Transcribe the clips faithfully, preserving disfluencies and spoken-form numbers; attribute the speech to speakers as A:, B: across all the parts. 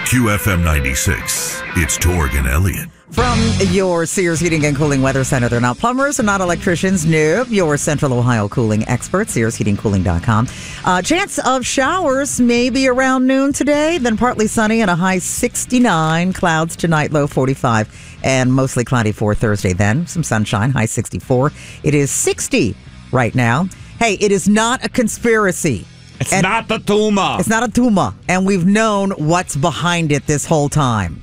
A: Q F M ninety-six, it's Torg and Elliott.
B: From your Sears Heating and Cooling Weather Center, they're not plumbers, they're not electricians. Nope, your Central Ohio cooling expert, sears heating cooling dot com. Uh, chance of showers maybe around noon today, then partly sunny and a high sixty-nine. Clouds tonight, low forty-five, and mostly cloudy for Thursday. Then some sunshine, high sixty-four. It is sixty right now. Hey, it is not a conspiracy.
C: It's
B: and
C: not the tumor.
B: It's not a tumor, and we've known what's behind it this whole time.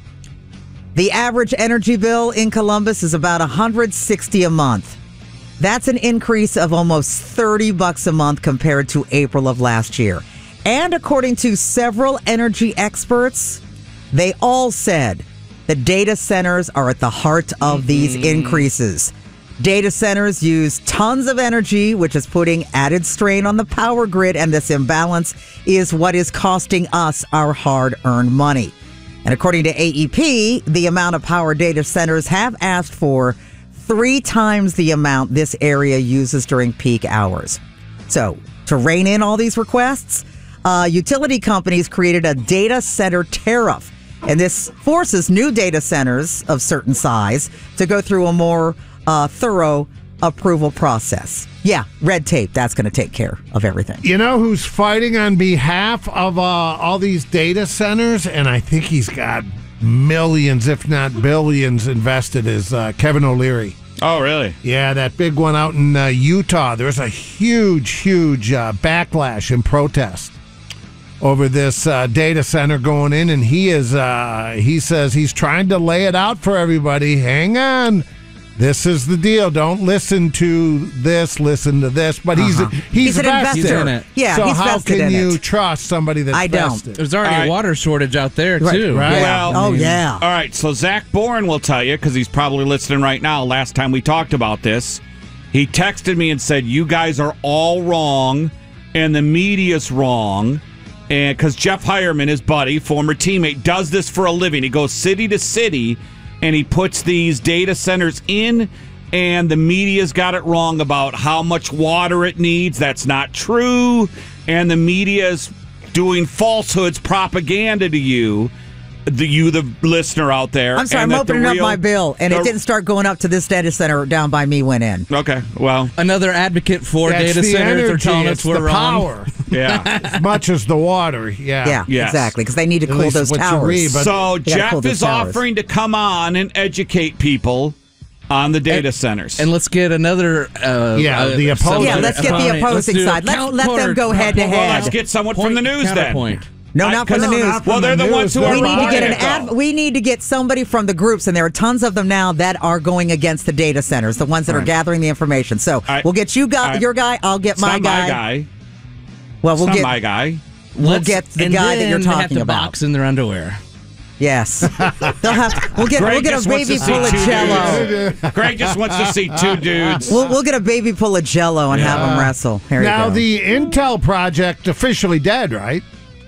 B: The average energy bill in Columbus is about one hundred sixty dollars a month. That's an increase of almost thirty bucks a month compared to April of last year. And according to several energy experts, they all said the data centers are at the heart of mm-hmm. these increases. Data centers use tons of energy, which is putting added strain on the power grid, and this imbalance is what is costing us our hard-earned money. And according to A E P, the amount of power data centers have asked for three times the amount this area uses during peak hours. So, to rein in all these requests, uh, utility companies created a data center tariff. And this forces new data centers of certain size to go through a more uh, thorough approval process. Yeah, red tape, that's going to take care of everything.
D: You know who's fighting on behalf of uh, all these data centers? And I think he's got millions, if not billions, invested is uh, Kevin O'Leary.
C: Oh, really?
D: Yeah, that big one out in uh, Utah. There's a huge, huge uh, backlash and protest over this uh, data center going in. And he is, uh, he says he's trying to lay it out for everybody. Hang on. This is the deal. Don't listen to this. Listen to this. But he's uh-huh. he's,
B: he's an
D: vested.
B: investor.
E: He's in it.
B: Yeah,
D: so
B: he's
D: how
B: vested
D: can
B: in
D: you
B: it.
D: trust somebody that's
B: I don't.
D: vested?
E: There's already
C: Right.
E: a water shortage out there,
B: Right.
E: too.
D: Right.
C: Well,
B: oh, yeah.
C: All right, so Zach Bourne will tell you, because he's probably listening right now. Last time we talked about this, he texted me and said, you guys are all wrong, and the media's wrong. And because Jeff Hireman, his buddy, former teammate, does this for a living. He goes city to city, and he puts these data centers in, and the media's got it wrong about how much water it needs. That's not true. And the media's doing falsehoods, propaganda to you, the you, the listener out there.
B: I'm sorry,
C: and
B: I'm
C: that the
B: opening
C: real,
B: up my bill, and
C: the,
B: it didn't start going up to this data center down by me went in.
C: Okay, well.
E: Another advocate for
D: That's
E: data
D: the
E: centers
D: energy,
E: are telling
D: it's
E: us we're
D: the
E: wrong.
D: power.
C: Yeah.
D: As much as the water. Yeah.
B: Yeah,
C: Yes.
B: exactly, because they need to
D: At
B: cool
D: least
B: those
D: what you
B: towers.
D: read, but-
C: So
B: They gotta cool
C: Jeff
B: those
C: is
B: towers.
C: offering to come on and educate people on the data
E: And-
C: centers.
E: And let's get another. Uh,
D: Yeah,
E: uh,
D: the opposing.
E: somebody-
B: Yeah, let's get the
E: opponent.
B: opposing
E: Let's do a
B: side. Let's
E: count-
B: let them
E: counter-
B: go head to
C: well,
B: head.
C: let's get someone
E: Point,
C: from the news then.
E: counterpoint.
B: No,
C: I-
B: not from the
C: 'cause-
B: news.
D: not from
C: Well, they're the
D: the
C: ones
D: news.
C: who
D: They're
C: are
B: We need to get an
C: buying it,
B: ad,
C: though.
B: we need to get somebody from the groups, and there are tons of them now that are going against the data centers, the ones that are gathering the information. So
C: I-
B: we'll get you guy,
C: I-
B: your guy. I'll get
C: It's
B: my
C: not
B: guy.
C: my guy.
B: Well,
C: It's
B: we'll
C: not
B: get
C: my guy.
B: we'll
E: Let's-
B: get the
E: and
B: guy that
E: then
B: you're
E: they have
B: talking
E: to
B: about.
E: box in their underwear.
B: Yes, they'll have. We'll get
C: Greg
B: we'll get
C: just
B: a
C: wants
B: baby
C: to see
B: full of
C: two
B: Jello.
C: dudes. Greg just wants to see two dudes.
B: We'll we'll get a baby full of Jello and have them wrestle. Here
D: Now,
B: you go.
D: the Intel project officially dead, right?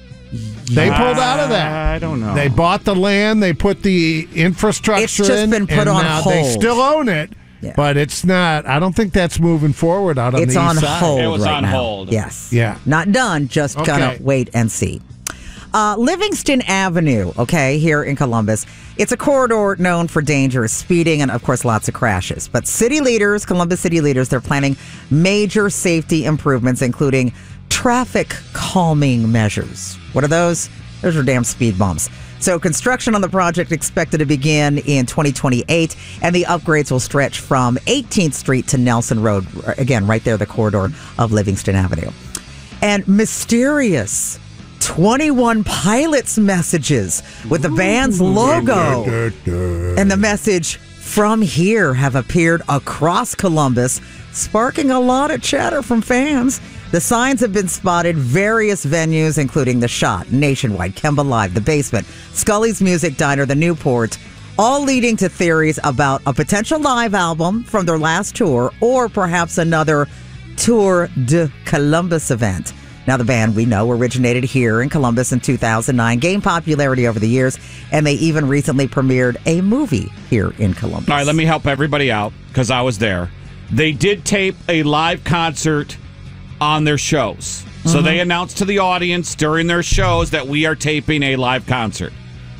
D: They pulled out of that.
C: I don't know.
D: They bought the land. They put the infrastructure
B: It's just
D: in.
B: been put
D: and
B: on
D: now They
B: hold.
D: still own it,
B: Yeah.
D: but it's not. I don't think that's moving forward out on
B: It's
D: the
B: on
D: east side.
B: hold
C: It was
B: right
C: on
B: now.
C: hold.
B: Yes.
D: Yeah.
B: Not done. Just
D: Okay.
B: gonna wait and see. Uh, Livingston Avenue, okay, here in Columbus. It's a corridor known for dangerous speeding and, of course, lots of crashes. But city leaders, Columbus city leaders, they're planning major safety improvements, including traffic calming measures. What are those? Those are damn speed bumps. So construction on the project expected to begin in twenty twenty-eight, and the upgrades will stretch from eighteenth Street to Nelson Road. Again, right there, the corridor of Livingston Avenue. And mysterious twenty-one Pilots messages with the band's logo and the message "From Here" have appeared across Columbus, sparking a lot of chatter from fans. The signs have been spotted various venues, including The Shot, Nationwide, Kemba Live, The Basement, Scully's Music Diner, The Newport, all leading to theories about a potential live album from their last tour or perhaps another Tour de Columbus event. Now, the band, we know, originated here in Columbus in two thousand nine, gained popularity over the years, and they even recently premiered a movie here in Columbus.
C: All right, let me help everybody out because I was there. They did tape a live concert on their shows. So
B: Mm-hmm.
C: they announced to the audience during their shows that we are taping a live concert.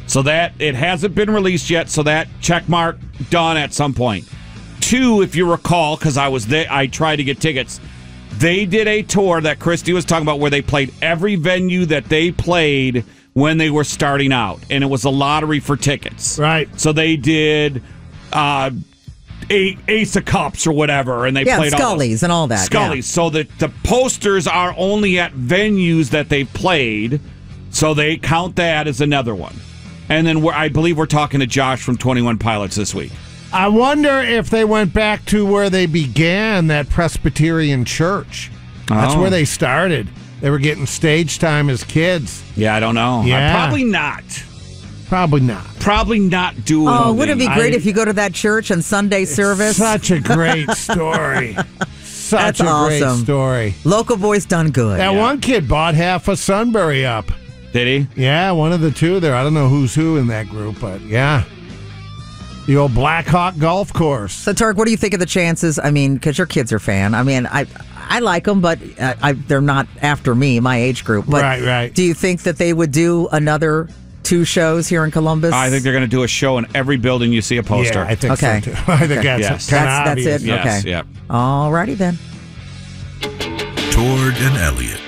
C: So that it hasn't been released yet. So that check mark done at some point. Two, if you recall, because I was there, I tried to get tickets. They did a tour that Christy was talking about where they played every venue that they played when they were starting out, and it was a lottery for tickets.
D: Right.
C: So they did uh, a, Ace of Cups or whatever, and they
B: Yeah,
C: played
B: Scully's
C: all
B: and all that.
C: Scully's.
B: Yeah.
C: So that the posters are only at venues that they played, so they count that as another one. And then we're, I believe we're talking to Josh from twenty-one Pilots this week.
D: I wonder if they went back to where they began, that Presbyterian church. That's
C: Oh.
D: where they started. They were getting stage time as kids.
C: Yeah, I don't know.
D: Yeah.
C: Uh, probably not.
D: Probably not.
C: Probably not doing.
B: Oh, wouldn't it be
C: the-
B: great
D: I-
B: if you go to that church on Sunday service?
D: Such a great story. Such
B: That's
D: a great
B: awesome.
D: story.
B: Local boys done good.
D: That
C: Yeah.
D: one kid bought half of Sunbury up.
C: Did he?
D: Yeah, one of the two there. I don't know who's who in that group, but yeah. The old Black Hawk Golf Course.
B: So, Tarek, what do you think of the chances? I mean, because your kids are fan. I mean, I I like them, but uh, I, they're not after me, my age group. But
D: Right, right.
B: do you think that they would do another two shows here in Columbus?
C: I think they're going to do a show in every building you see a poster.
D: Yeah, I think
B: Okay.
D: so too. I think
B: Okay.
D: that's
C: Yes.
D: kind of
B: That's- that's
D: obvious.
B: it?
C: Yes,
B: Okay.
C: yep.
B: All righty then.
A: Torg and Elliott.